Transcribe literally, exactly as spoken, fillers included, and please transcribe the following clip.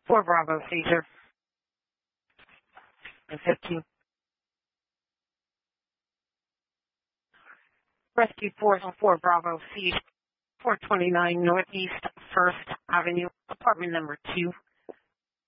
four Bravo Seizure. fifteen. Rescue Force four Bravo Seizure. four twenty-nine Northeast First Avenue, apartment number two.